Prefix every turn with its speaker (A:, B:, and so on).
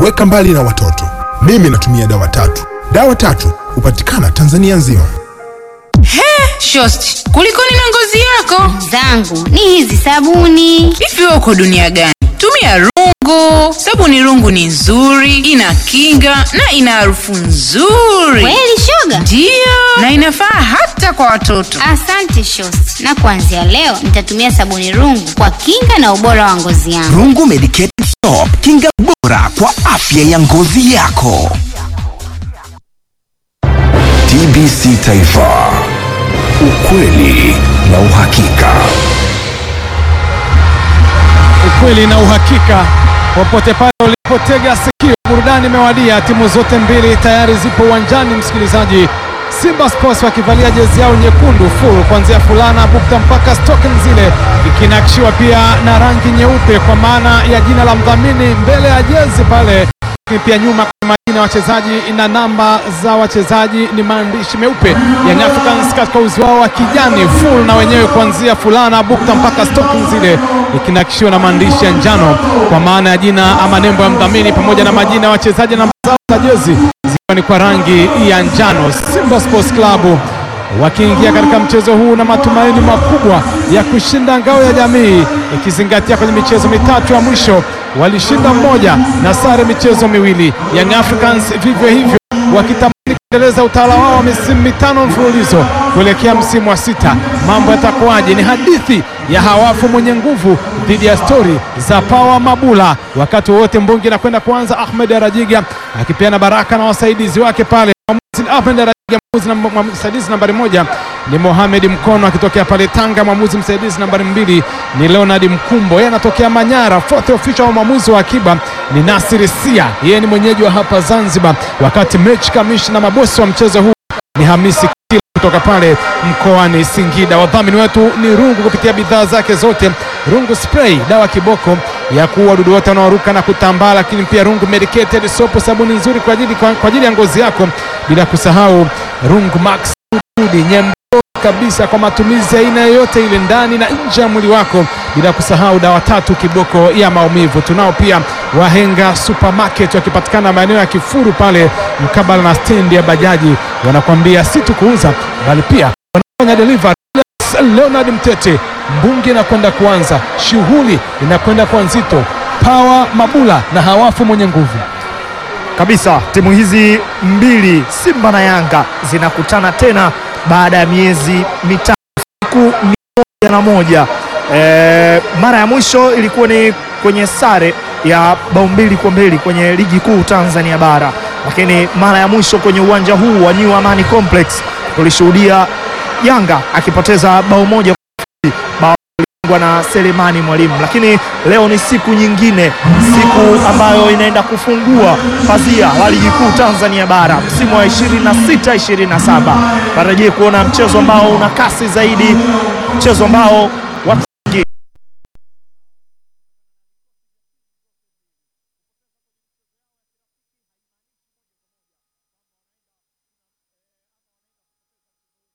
A: Weka mbali na watoto. Mimi natumia dawa tatu. Dawa tatu hupatikana Tanzania nzima.
B: Shosti, kulikoni na ngozi yako?
C: Zangu ni hizi sabuni.
B: Hivi wewe uko dunia gani? Tumia Rungu. Sabuni Rungu ni nzuri, ina kinga na ina harufu nzuri.
C: Kweli shoga?
B: Ndio, na inafaa hata kwa watoto.
C: Asante shosti. Na kuanzia leo nitatumia sabuni Rungu kwa kinga na ubora wa ngozi yangu.
D: Rungu Medicated Soap, kinga bora kwa afya ya ngozi yako. TBC Taifa, ukweli na uhakika.
E: Ukweli na uhakika, popote pale ulipotega sikio, burudani imewadia. Timu zote mbili tayari zipo uwanjani, msikilizaji. Simba Sports wakivalia jezi yao nyekundu full kuanzia fulana bukta mpaka stocken zile, ikinakshiwa pia na rangi nyeupe kwa maana ya jina la mdhamini mbele ya jezi pale. Pia nyuma kwa majina ya wachezaji na namba za wachezaji ni maandishi meupe. Young Africans katika uzi wao wa kijani full na wenyewe kuanzia fulana bukta mpaka stocking zile, ikinakishiwa na maandishi ya njano kwa maana ya jina ama nembo ya mdhamini pamoja na majina ya wachezaji na namba za jezi zikiwa ni kwa rangi ya njano. Simba Sports Club wakiingia katika mchezo huu na matumaini makubwa ya kushinda ngao ya jamii, ikizingatia kwenye michezo mitatu ya mwisho walishinda mmoja na sare michezo miwili. Young Africans vivyo hivyo wakitamani kuendeleza utawala wao wa misimu mitano mfululizo kuelekea msimu wa sita. Mambo yatakuwaje? Ni hadithi ya hawafu mwenye nguvu dhidi ya stori za Power Mabula. Wakati wote mbungi na kwenda kuanza, Ahmed Rajiga akipeana baraka na wasaidizi wake pale. Ahmed Rajiga msaidizi nambari 1 ni Mohamed Mkono akitokea pale Tanga. Mwamuzi msaidizi nambari 2 ni Leonard Mkumbo, yeye anatokea Manyara. Fourth official wa mwamuzi wa akiba ni Nasir Sia, yeye ni mwenyeji wa hapa Zanzibar, wakati match commissioner mabosi wa mchezo huu ni Hamisi Kitila kutoka pale mkoani Singida. Wadhamini wetu ni Rungu kupitia bidhaa zake zote, Rungu Spray, dawa kiboko ya kuua wadudu wote wanaoruka na kutambaa, lakini pia Rungu Medicated Soap, sabuni nzuri kwa ajili ya ngozi yako, bila kusahau Rungu Max nyembo kabisa kwa matumizi aina yoyote ile ndani na nje ya mwili wako, bila kusahau dawa tatu kiboko ya maumivu. Tunao pia Wahenga Supermarket wakipatikana maeneo ya Kifuru pale mkabala na stendi ya bajaji. Wanakuambia si tu kuuza bali pia wanafanya delivery. Leonard Mtete, mbungi inakwenda kuanza, shughuli inakwenda kwa nzito. Power Mabula na hawafu mwenye nguvu
F: kabisa. Timu hizi mbili Simba na Yanga zinakutana tena baada ya miezi mitatu, siku 101. Mara ya mwisho ilikuwa ni kwenye sare ya bao 2-2 kwenye ligi kuu Tanzania bara, lakini mara ya mwisho kwenye uwanja huu wa New Amani Complex tulishuhudia Yanga akipoteza bao 1 na Selemani Mwalimu. Lakini leo ni siku nyingine, siku ambayo inaenda kufungua pazia la ligi kuu Tanzania bara msimu wa 26-27. Tarajie kuona mchezo ambao una kasi zaidi, mchezo ambao